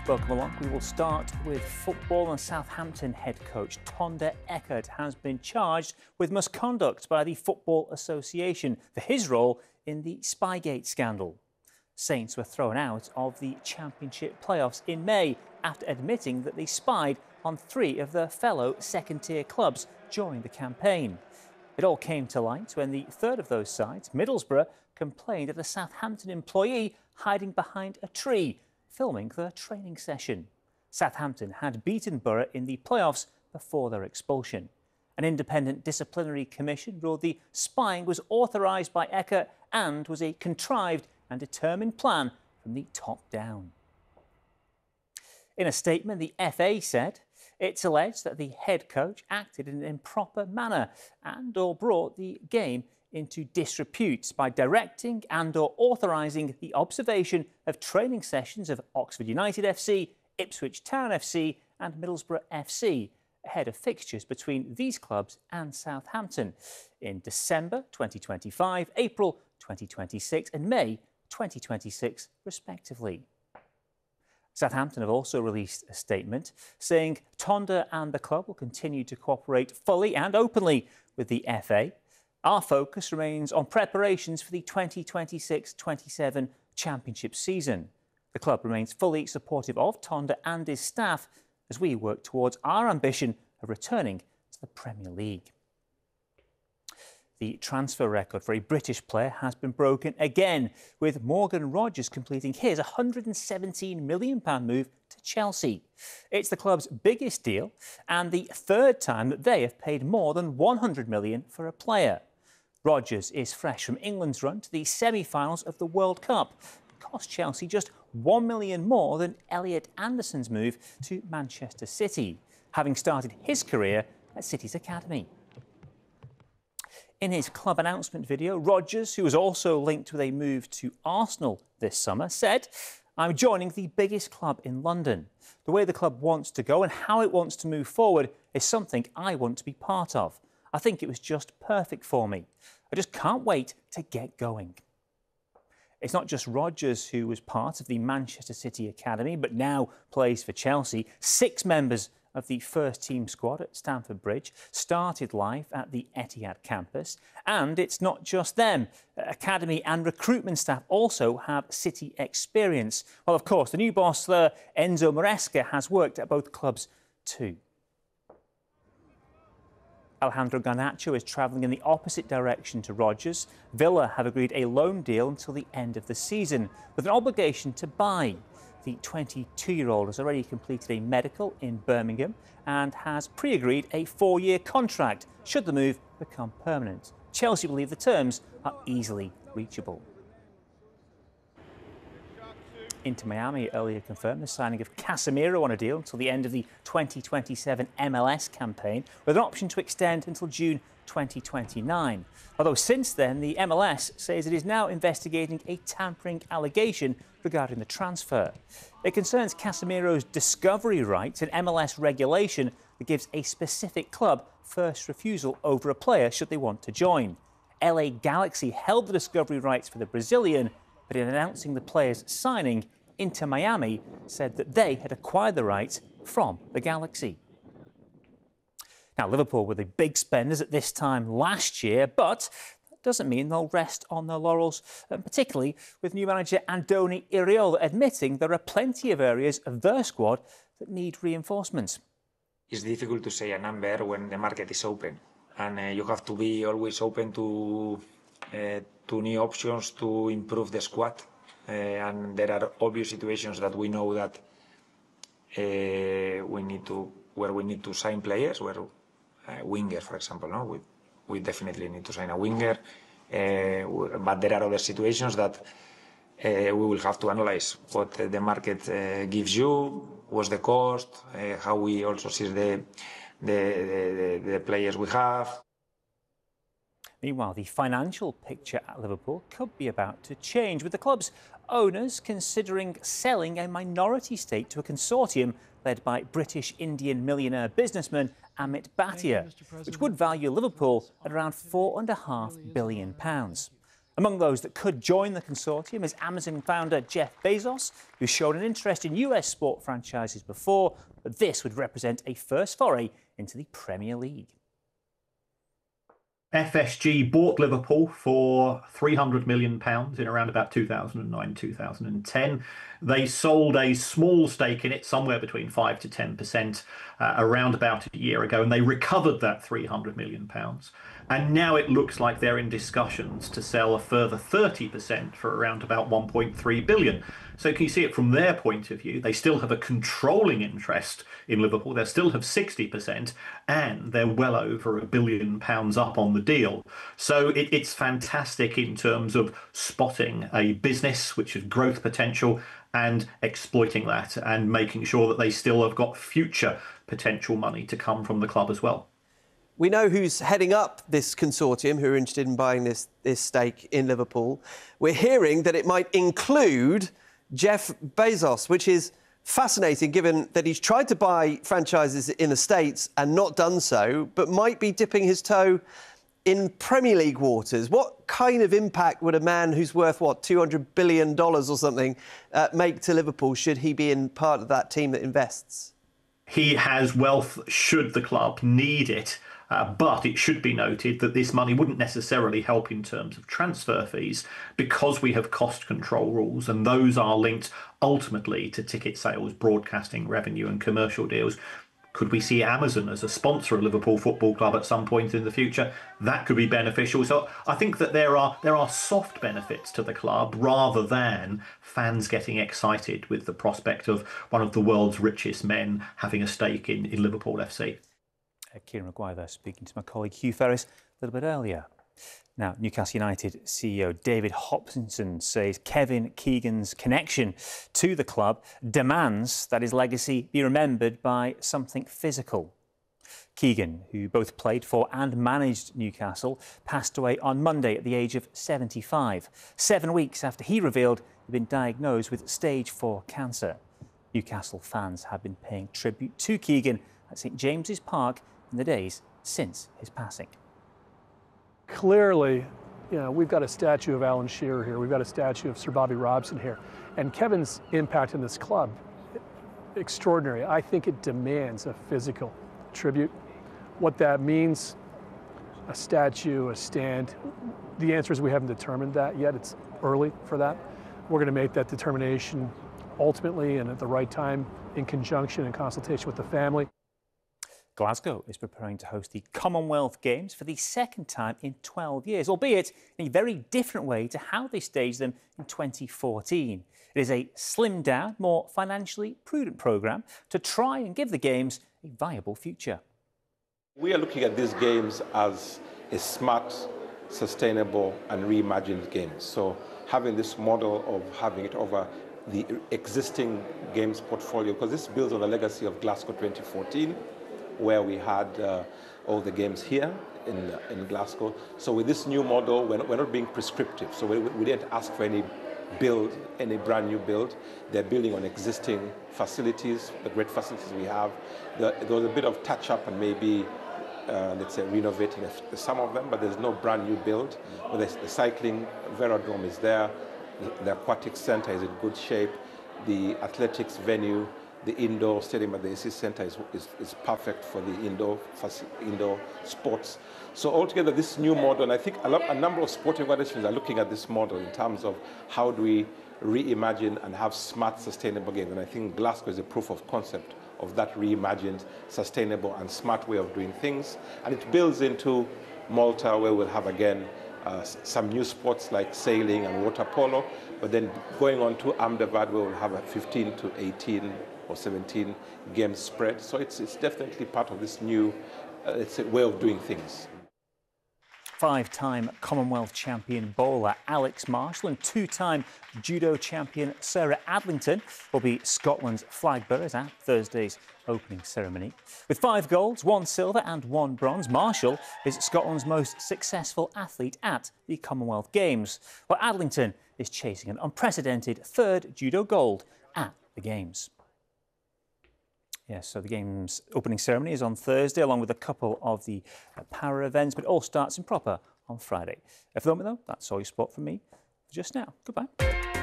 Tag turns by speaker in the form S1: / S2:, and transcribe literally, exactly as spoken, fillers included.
S1: Welcome along. We will start with football, and Southampton head coach Thonda Eckert has been charged with misconduct by the Football Association for his role in the Spygate scandal. Saints were thrown out of the Championship playoffs in May after admitting that they spied on three of their fellow second-tier clubs during the campaign. It all came to light when the third of those sides, Middlesbrough, complained of a Southampton employee hiding behind a tree, filming their training session. Southampton had beaten Borough in the playoffs before their expulsion. An independent disciplinary commission ruled the spying was authorised by Eckert and was a contrived and determined plan from the top down. In a statement, the F A said it's alleged that the head coach acted in an improper manner and or brought the game into disrepute by directing and or authorising the observation of training sessions of Oxford United F C, Ipswich Town F C and Middlesbrough F C ahead of fixtures between these clubs and Southampton in December twenty twenty-five, April twenty twenty-six and May twenty twenty-six respectively. Southampton have also released a statement saying Thonda and the club will continue to cooperate fully and openly with the F A. Our focus remains on preparations for the twenty twenty-six twenty-seven Championship season. The club remains fully supportive of Thonda and his staff as we work towards our ambition of returning to the Premier League. The transfer record for a British player has been broken again, with Morgan Rogers completing his one hundred seventeen million pounds move to Chelsea. It's the club's biggest deal and the third time that they have paid more than one hundred million pounds for a player. Rogers is fresh from England's run to the semi-finals of the World Cup. It cost Chelsea just one million pounds more than Elliot Anderson's move to Manchester City, having started his career at City's academy. In his club announcement video, Rogers, who was also linked with a move to Arsenal this summer, said, "I'm joining the biggest club in London. The way the club wants to go and how it wants to move forward is something I want to be part of. I think it was just perfect for me. I just can't wait to get going." It's not just Rogers who was part of the Manchester City academy, but now plays for Chelsea. Six members of the first team squad at Stamford Bridge started life at the Etihad campus. And it's not just them. Academy and recruitment staff also have City experience. Well, of course, the new boss there, Enzo Maresca, has worked at both clubs too. Alejandro Garnacho is travelling in the opposite direction to Rogers. Villa have agreed a loan deal until the end of the season, with an obligation to buy. The twenty-two-year-old has already completed a medical in Birmingham and has pre-agreed a four-year contract should the move become permanent. Chelsea believe the terms are easily reachable. Inter Miami earlier confirmed the signing of Casemiro on a deal until the end of the twenty twenty-seven M L S campaign, with an option to extend until June twenty twenty-nine. Although since then, the M L S says it is now investigating a tampering allegation regarding the transfer. It concerns Casemiro's discovery rights, an M L S regulation that gives a specific club first refusal over a player should they want to join. L A Galaxy held the discovery rights for the Brazilian, but in announcing the player's signing, Inter Miami said that they had acquired the rights from the Galaxy. Now, Liverpool were the big spenders at this time last year, but that doesn't mean they'll rest on their laurels, particularly with new manager Andoni Iraola admitting there are plenty of areas of their squad that need reinforcements.
S2: It's difficult to say a number when the market is open, and uh, you have to be always open to uh, to new options to improve the squad. Uh, and there are obvious situations that we know that uh, we need to, where we need to sign players, where uh, winger, for example, no, we we definitely need to sign a winger. Uh, but there are other situations that uh, we will have to analyze what uh, the market uh, gives you, what's the cost, uh, how we also see the the, the the players we have.
S1: Meanwhile, the financial picture at Liverpool could be about to change, with the club's owners considering selling a minority stake to a consortium led by British-Indian millionaire businessman Amit Bhatia, which would value Liverpool at around four point five billion pounds. Among those that could join the consortium is Amazon founder Jeff Bezos, who's shown an interest in U S sport franchises before, but this would represent a first foray into the Premier League.
S3: F S G bought Liverpool for three hundred million pounds in around about two thousand nine, two thousand ten. They sold a small stake in it, somewhere between five to ten percent, uh, around about a year ago, and they recovered that three hundred million pounds. And now it looks like they're in discussions to sell a further thirty percent for around about one point three billion. So can you see it from their point of view? They still have a controlling interest in Liverpool. They still have sixty percent, and they're well over a billion pounds up on the deal. So it, it's fantastic in terms of spotting a business which has growth potential and exploiting that and making sure that they still have got future potential money to come from the club as well.
S4: We know who's heading up this consortium, who are interested in buying this, this stake in Liverpool. We're hearing that it might include Jeff Bezos, which is fascinating given that he's tried to buy franchises in the States and not done so, but might be dipping his toe in Premier League waters. What kind of impact would a man who's worth, what, two hundred billion dollars or something, uh, make to Liverpool should he be in part of that team that invests?
S3: He has wealth should the club need it. Uh, but it should be noted that this money wouldn't necessarily help in terms of transfer fees because we have cost control rules, and those are linked ultimately to ticket sales, broadcasting revenue and commercial deals. Could we see Amazon as a sponsor of Liverpool Football Club at some point in the future? That could be beneficial. So I think that there are there are soft benefits to the club rather than fans getting excited with the prospect of one of the world's richest men having a stake in, in Liverpool F C.
S1: Kieran Maguire there speaking to my colleague Hugh Ferris a little bit earlier. Now, Newcastle United C E O David Hopkinson says Kevin Keegan's connection to the club demands that his legacy be remembered by something physical. Keegan, who both played for and managed Newcastle, passed away on Monday at the age of seventy-five, seven weeks after he revealed he'd been diagnosed with stage four cancer. Newcastle fans have been paying tribute to Keegan at St James's Park in the days since his passing.
S5: Clearly, you know, we've got a statue of Alan Shearer here. We've got a statue of Sir Bobby Robson here. And Kevin's impact in this club, extraordinary. I think it demands a physical tribute. What that means, a statue, a stand, the answer is we haven't determined that yet. It's early for that. We're going to make that determination ultimately and at the right time in conjunction and consultation with the family.
S1: Glasgow is preparing to host the Commonwealth Games for the second time in twelve years, albeit in a very different way to how they staged them in twenty fourteen. It is a slimmed down, more financially prudent programme to try and give the Games a viable future.
S6: We are looking at these Games as a smart, sustainable and reimagined Games. So having this model of having it over the existing Games portfolio, because this builds on the legacy of Glasgow twenty fourteen, where we had uh, all the games here in, in Glasgow. So with this new model, we're not, we're not being prescriptive. So we, we didn't ask for any build, any brand new build. They're building on existing facilities, the great facilities we have. There, there was a bit of touch up and maybe, uh, let's say, renovating some of them, but there's no brand new build. But the cycling velodrome is there. The, the aquatic center is in good shape. The athletics venue, the indoor stadium at the A C Centre is, is, is perfect for the indoor, indoor sports. So altogether, this new model, and I think a, lot, a number of sporting organizations are looking at this model in terms of how do we reimagine and have smart, sustainable games. And I think Glasgow is a proof of concept of that reimagined, sustainable and smart way of doing things. And it builds into Malta, where we'll have, again, uh, some new sports like sailing and water polo, but then going on to Ahmedabad, where we'll have a fifteen to eighteen or seventeen games spread. So it's, it's definitely part of this new uh, it's a way of doing things.
S1: Five-time Commonwealth champion bowler Alex Marshall and two-time judo champion Sarah Adlington will be Scotland's flag bearers at Thursday's opening ceremony. With five golds, one silver and one bronze, Marshall is Scotland's most successful athlete at the Commonwealth Games, while Adlington is chasing an unprecedented third judo gold at the Games. Yes, so the Games opening ceremony is on Thursday, along with a couple of the para events, but it all starts in proper on Friday. For the moment, though, that's all your sport from me for just now. Goodbye.